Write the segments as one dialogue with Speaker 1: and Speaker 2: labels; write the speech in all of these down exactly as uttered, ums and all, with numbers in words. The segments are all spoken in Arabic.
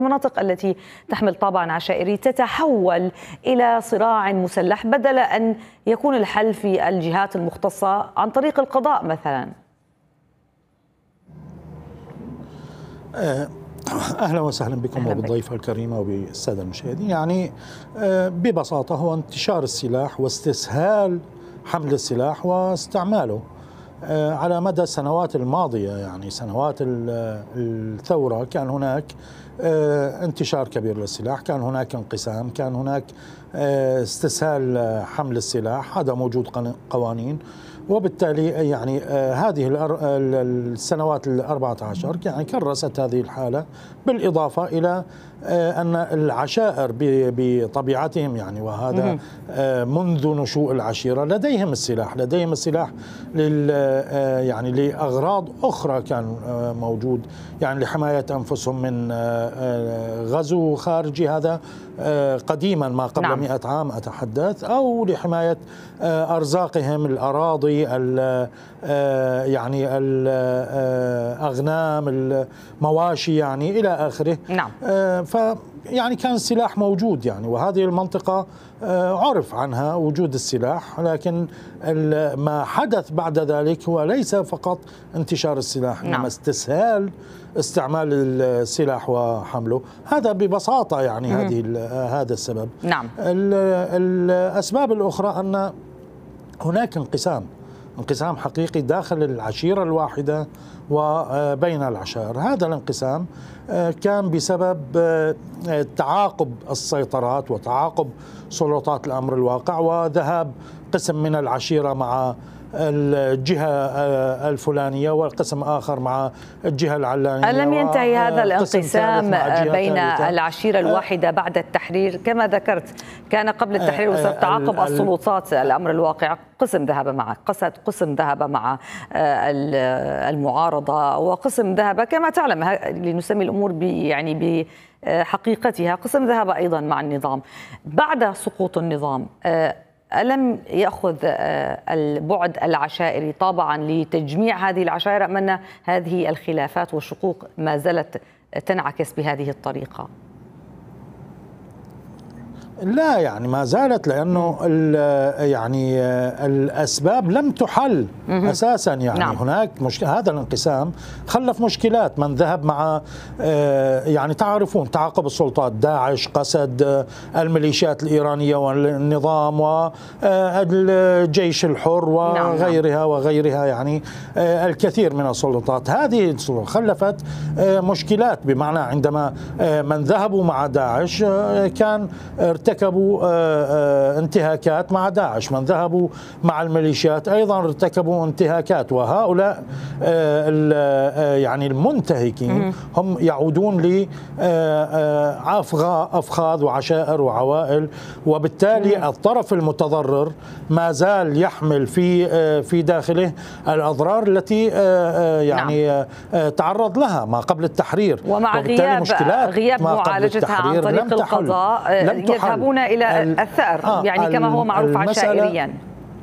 Speaker 1: المناطق التي تحمل طابعا عشائري تتحول إلى صراع مسلح بدل أن يكون الحل في الجهات المختصة عن طريق القضاء مثلا؟
Speaker 2: أهلا وسهلا بكم وبالضيفة الكريمة وبالسادة المشاهدين. يعني ببساطة هو انتشار السلاح واستسهال حمل السلاح واستعماله على مدى السنوات الماضية. يعني سنوات الثورة كان هناك انتشار كبير للسلاح، كان هناك انقسام، كان هناك استسهال حمل السلاح، هذا موجود قوانين، وبالتالي يعني هذه السنوات الأربعة عشر يعني كرست هذه الحالة، بالإضافة إلى أن العشائر بطبيعتهم يعني وهذا منذ نشوء العشيرة لديهم السلاح، لديهم السلاح لل يعني لأغراض أخرى كان موجود، يعني لحماية أنفسهم من غزو خارجي، هذا قديما ما قبل نعم. مئة عام أتحدث، أو لحماية أرزاقهم، الأراضي، يعني الأغنام، المواشي، يعني إلى آخره.
Speaker 1: نعم.
Speaker 2: ف يعني كان السلاح موجود يعني، وهذه المنطقة عرف عنها وجود السلاح، لكن ما حدث بعد ذلك هو ليس فقط انتشار السلاح، إنما استسهال استعمال السلاح وحمله. هذا ببساطة يعني هذه هذا السبب.
Speaker 1: نعم.
Speaker 2: الأسباب الأخرى أن هناك انقسام انقسام حقيقي داخل العشيرة الواحدة وبين العشائر. هذا الانقسام كان بسبب تعاقب السيطرات وتعاقب سلطات الأمر الواقع، وذهاب قسم من العشيرة مع الجهة الفلانية والقسم آخر مع الجهة العلانية.
Speaker 1: ألم ينتهي هذا الانقسام بين العشيرة الواحدة بعد التحرير؟ كما ذكرت كان قبل التحرير وسط تعاقب السلطات الأمر الواقع، قسم ذهب مع قسد، قسم ذهب مع المعارضة، وقسم ذهب كما تعلم لنسمي الأمور يعني بحقيقتها، قسم ذهب أيضا مع النظام. بعد سقوط النظام ألم يأخذ البعد العشائري طابعا لتجميع هذه العشائر أم أن هذه الخلافات والشقوق ما زالت تنعكس بهذه الطريقة؟
Speaker 2: لا يعني ما زالت، لأنه يعني الأسباب لم تحل أساسا. يعني نعم. هناك مشكلة، هذا الانقسام خلف مشكلات. من ذهب مع يعني تعرفون تعاقب السلطات، داعش، قسد، الميليشيات الإيرانية والنظام والجيش الحر وغيرها وغيرها، يعني الكثير من السلطات. هذه خلفت مشكلات، بمعنى عندما من ذهبوا مع داعش كان ارتكبوا انتهاكات مع داعش، من ذهبوا مع الميليشيات أيضا ارتكبوا انتهاكات، وهؤلاء يعني المنتهكين هم يعودون لأفخاذ وعشائر وعوائل، وبالتالي الطرف المتضرر ما زال يحمل في في داخله الأضرار التي يعني تعرض لها ما قبل التحرير،
Speaker 1: ومع غياب غياب معالجتها عن طريق القضاء يذهبون إلى الثأر، آه يعني كما هو معروف عشائريا.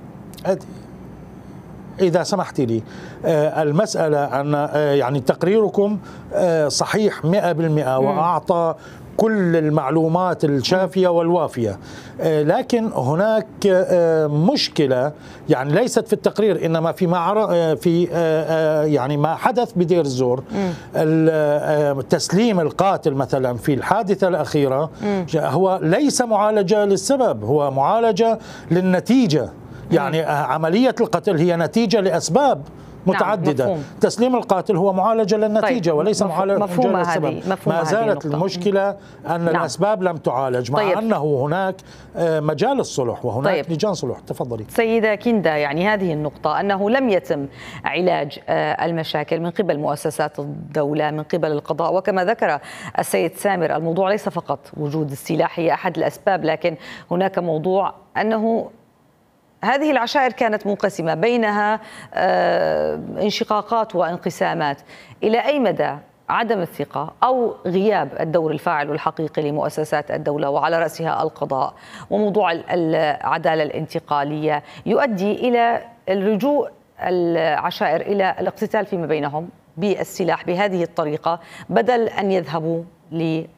Speaker 2: إذا سمحتي لي، المسألة أن يعني تقريركم صحيح مئة بالمئة وأعطى كل المعلومات الشافية والوافية، لكن هناك مشكلة يعني ليست في التقرير، إنما في ما في يعني ما حدث بدير الزور. تسليم القاتل مثلا في الحادثة الأخيرة هو ليس معالجة للسبب، هو معالجة للنتيجة. يعني عملية القتل هي نتيجة لأسباب متعددة. نعم. تسليم القاتل هو معالجة للنتيجة. طيب. وليس معالجة للسبب. ما زالت المشكلة أن نعم. الأسباب لم تعالج، مع طيب. أنه هناك مجال الصلح وهناك طيب. لجان صلح. تفضلي
Speaker 1: سيدة كندا، يعني هذه النقطة أنه لم يتم علاج المشاكل من قبل مؤسسات الدولة، من قبل القضاء، وكما ذكر السيد سامر الموضوع ليس فقط وجود السلاح هي أحد الأسباب، لكن هناك موضوع أنه هذه العشائر كانت منقسمة، بينها انشقاقات وانقسامات. إلى أي مدى عدم الثقة أو غياب الدور الفاعل والحقيقي لمؤسسات الدولة وعلى رأسها القضاء وموضوع العدالة الانتقالية يؤدي إلى اللجوء العشائر إلى الاقتتال فيما بينهم بالسلاح بهذه الطريقة بدل أن يذهبوا ل